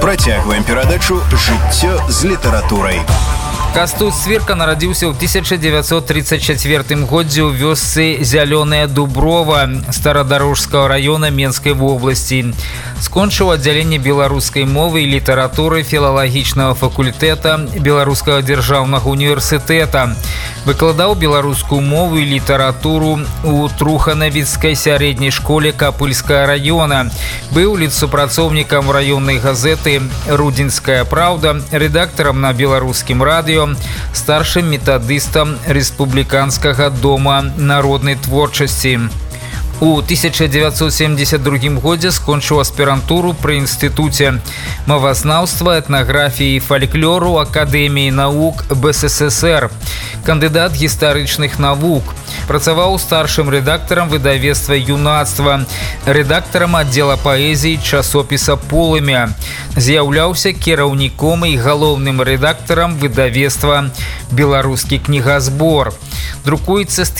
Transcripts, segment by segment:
Працягваем перадачу «Жыццё з літаратурай». Кастусь Цвірка нарадзіўся ў 1934 годзе ў вёсцы Зялёная Дуброва Старадарожскага района Менскай вобласці. Скончыў аддзяленне беларускай мовы і літаратуры філалагічнага факультэта Беларускага дзяржаўнага універсітэта. Выкладаў беларускую мову і літаратуру у Труханавіцкай сярэдняй школе Капыльскага района. Быў літсупрацоўнікам раённай газеты «Рудзенская правда», рэдактарам на беларускім радыё, старшым метадыстам Рэспубліканскага дома народнай творчасці. У 1972 годзе скончыў аспірантуру пры інстытуце мовазнаўства, этнаграфіі і фальклору Акадэміі навук БССР, кандыдат гістарычных навук. Працаваў старшым рэдактарам выдавецтва «Юнацтва», рэдактарам аддзела паэзіі часопіса «Полымя». З'яўляўся кіраўніком і галоўным рэдактарам выдавецтва «Беларускі кнігазбор». Друкуецца з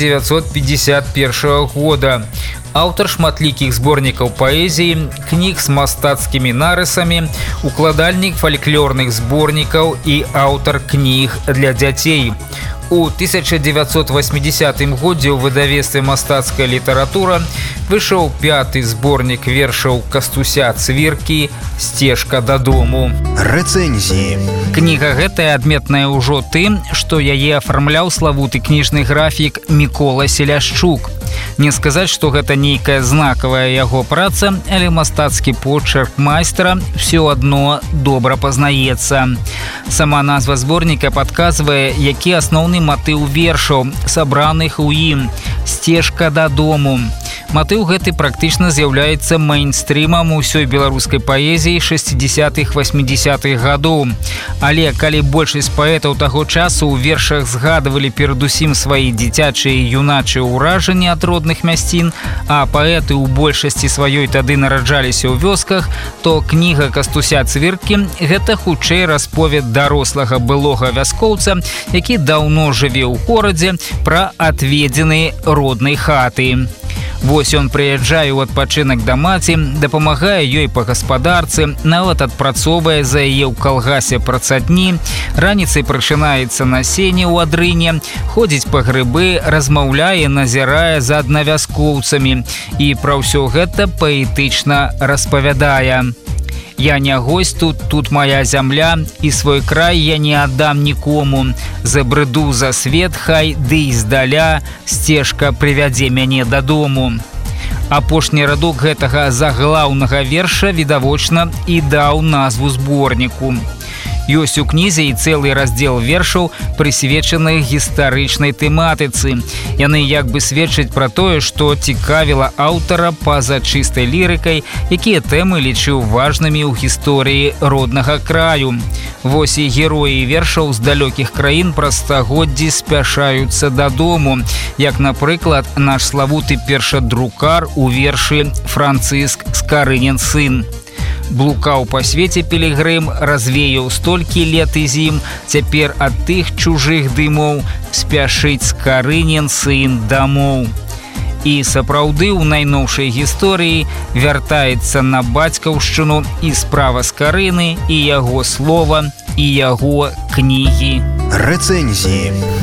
1951 года. Аўтар шматлікіх зборнікаў паэзіі, кніг з мастацкімі нарысамі, укладальнік фальклорных зборнікаў і аўтар кніг для дзяцей. У 1980 годзе ў выдавецтве «Мастацкая літаратура» выйшаў 5-й зборнік вершаў Кастуся Цвіркі «Сцежка дадому». Рэцэнзіі. Кніга гэтая адметная ўжо тым, што яе афармляў славуты кніжны графік Мікола Селяшчук. Не сказаць, што гэта нейкая знакавая яго праца, але мастацкі почерк майстра ўсё адно добра пазнаецца. Сама назва зборніка падказвае, які асноўны матыў вершаў, сабраных у ім «Сцежка дадому». Матыў гэты практычна з'яўляецца мейнстрымам усёй беларускай паэзіі 60-80-х гадоў. Але калі большасць паэтаў таго часу ў вершах згадывалі перадусім свае дзіцячыя і юначыя ўражанні ад родных мясцін, а паэты ў большасці сваёй тады нараджаліся ў вёсках, то кніга Кастуся Цвіркі – гэта хутчэй расповед дарослага былога вяскоўца, які даўно жыве ў горадзе, пра адведзены роднай хаты. Вось ён прыязджае ў адпачынак да маці, дапамагае ёй па гаспадарцы, нават адпрацоўвае за яе ў калгасе працадні, раніцай прачынаецца насенне ў адрыне, ходзіць па грыбы, размаўляе, назірае за аднавяскоўцамі і пра ўсё гэта паэтычна распавядае. «Я не гость тут моя зямля, і свой край я не аддам нікому. Забрыду за свет хай, ды і здаля сцежка прывядзе мяне дадому». Апошні радок гэтага заглаўнага верша відавочна і даў назву зборніку. Ёсць у кнізе і цэлы раздзел вершаў, прысвечаны гістарычнай тэматыцы. Яны як бы сведчаць пра тое, што цікавіла аўтара па-за чыстай лірыкай, якія тэмы лічыў важнымі ў гісторыі роднага краю. Вось і героі вершаў з далёкіх краін праз стагоддзі спяшаюцца дадому, як, напрыклад, наш славуты першадрукар у вершы Францыск Скарынін сын. Блукаў па свеце пілігрым, развеяў столькі лет і зім, цяпер ад тых чужых дымоў спяшыць Скарынін сын дамоў. І сапраўды ў найноўшай гісторыі вяртаецца на бацькаўшчыну і справа Скарыны, і яго слова, і яго кнігі. Рэцэнзіі.